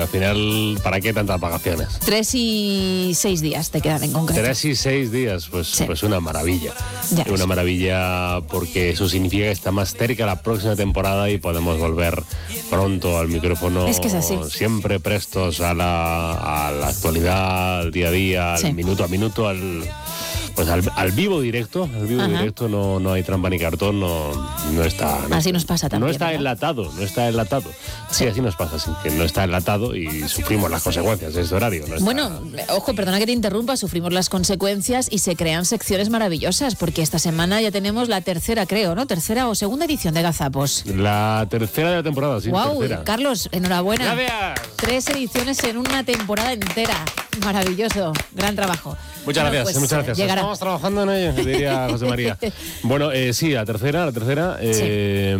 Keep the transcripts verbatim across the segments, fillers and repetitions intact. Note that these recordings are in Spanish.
al final, ¿para qué tantas vacaciones? Tres y seis días te quedan en concreto. Tres y seis días, pues, Sí. pues una maravilla. Ya Una ves. maravilla porque eso significa que está más cerca la próxima temporada y podemos volver pronto al micrófono. Es que es así. Siempre prestos a la, a la actualidad, al día a día, al Sí. minuto a minuto, al... Pues al, al vivo directo, al vivo Ajá. directo no, no hay trampa ni cartón, no, no está... No, Así nos pasa también, No está ¿verdad? enlatado, no está enlatado. Sí, así nos pasa, sí, que no está enlatado y sufrimos las consecuencias de este horario. No está- Bueno, ojo, perdona que te interrumpa, sufrimos las consecuencias y se crean secciones maravillosas, porque esta semana ya tenemos la tercera, creo, ¿no? Tercera o segunda edición de Gazapos. La tercera de la temporada, sí, Wow, tercera. Carlos, enhorabuena. Gracias. Tres ediciones en una temporada entera. Maravilloso, gran trabajo. Muchas Bueno, gracias, pues, muchas gracias. llegará. Estamos trabajando en ello, diría José María. Bueno, eh, sí, la tercera, la tercera. Eh,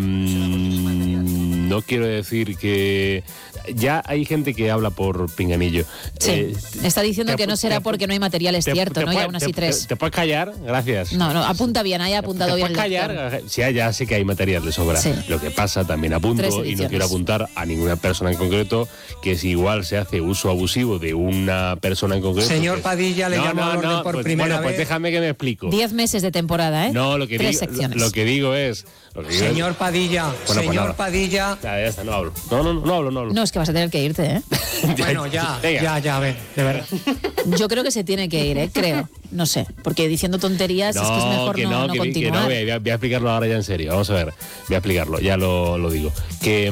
mm, no quiero decir que... Ya hay gente que habla por pinganillo. Sí, Eh, está diciendo te- que no será te- porque no hay material, es te- cierto, te ¿no? Y puede- aún así te- tres. Te, te puedes callar, gracias. No, no, apunta bien, haya apuntado ¿Te bien. puedes el doctor. callar? Sí, ya sé que hay material de sobra. Sí. Lo que pasa, también Tres apunto, y ediciones. no quiero apuntar a ninguna persona en concreto, que si igual se hace uso abusivo de una persona en concreto... Señor que- Padilla, le no, llamo no, al orden no, por pues, primera bueno, pues vez. déjame que me explico. Diez meses de temporada, ¿eh? No, lo que, Tres digo, secciones. lo, lo que digo es... Lo que digo es- Señor Padilla, Bueno, pues señor nada. Padilla. Ya, ya está, no hablo. No, no, no, no hablo, no hablo. No, es que vas a tener que irte, ¿eh? Bueno, ya, Venga. ya, ya, a ver, de verdad. Yo creo que se tiene que ir, ¿eh? Creo. No sé, porque diciendo tonterías es que es mejor que no, no, no que, que continuar. no, voy a, voy a explicarlo ahora ya en serio. Vamos a ver, voy a explicarlo, ya lo, lo digo. Que...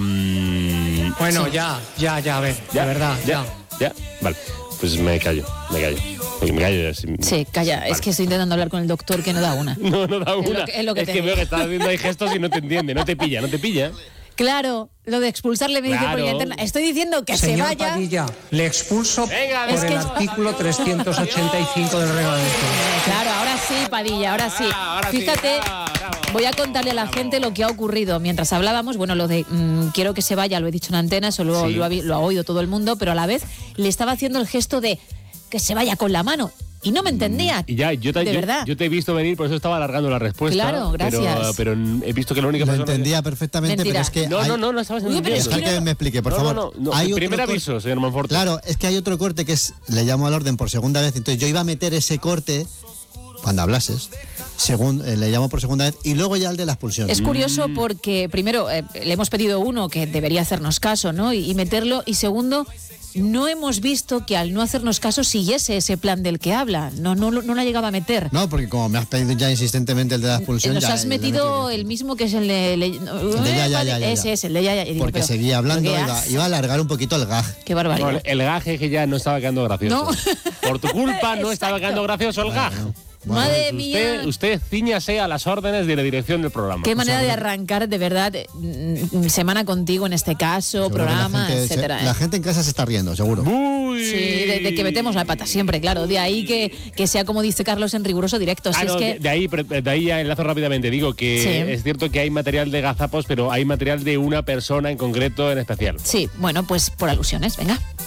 mm, Bueno, Sí. ya, ya, ya, a ver, ya, de verdad, ya, ya. ya, vale. Pues me callo, me callo. Me callo ya. Sí, Sí, calla, es Vale. que estoy intentando hablar con el doctor que no da una. No, no da Es lo una. que- es lo que te que digo. veo que estás haciendo ahí gestos y no te entiende, no te pilla, no te pilla. Claro, lo de expulsarle me dice por Claro. la interna. Estoy diciendo que se Señor vaya. Padilla, le expulso Venga, por es el que- artículo trescientos ochenta y cinco del reglamento. Eh, Claro, ahora sí, Padilla, ahora sí. Ahora, ahora sí, Fíjate, bravo, bravo. voy a contarle a la gente lo que ha ocurrido. Mientras hablábamos, bueno, lo de mm, quiero que se vaya, lo he dicho en antena, eso lo, Sí. lo, ha, vi- lo ha oído todo el mundo, pero a la vez le estaba haciendo el gesto de que se vaya con la mano. Y no me entendía. Y ya, yo te, de yo, verdad. yo te he visto venir, por eso estaba alargando la respuesta. Claro, gracias. Pero, pero he visto que la única Lo persona... entendía perfectamente, Mentira. pero es que No, hay- no, no, no estabas Uy, pero entendiendo. es Dejar que que no- me explique, por no, favor. No, no, no. Hay otro Primer corte- aviso, señor Monforte. Claro, es que hay otro corte que es, le llamo al orden por segunda vez, entonces yo iba a meter ese corte cuando hablases, segun- eh, le llamo por segunda vez, y luego ya el de la expulsión. Es curioso porque, primero, eh, le hemos pedido uno que debería hacernos caso, ¿no? Y, y meterlo. Y segundo, no hemos visto que al no hacernos caso siguiese ese plan del que habla. No, no, lo- no la llegaba a meter. No, porque como me has pedido ya insistentemente el de la expulsión, Nos ya, has ya metido me el mismo que es el de... le- de ya, ya, ya, ya, Ese ya. es, el de ya, ya. Y digo, Porque pero- seguía hablando, pero qué iba, as- iba a alargar un poquito el gag. Qué No, barbaridad. el, el gaje que ya no estaba quedando gracioso. No. Por tu culpa no estaba Exacto. quedando gracioso el gag. Madre Usted, mía. usted ciñase a las órdenes de la dirección del programa. Qué manera de arrancar, de verdad, mm, semana contigo en este caso, Seguro que programa, la gente, etcétera. se- ¿eh? la gente en casa se está riendo, seguro. Uy. Sí, de, de que metemos la pata siempre, claro. De ahí que, que sea, como dice Carlos, en riguroso directo. Si Ah, es no, que... de, de ahí, pre- de ahí ya enlazo rápidamente. Digo que Sí. es cierto que hay material de gazapos, pero hay material de una persona en concreto en especial. Sí, bueno, pues por alusiones, venga.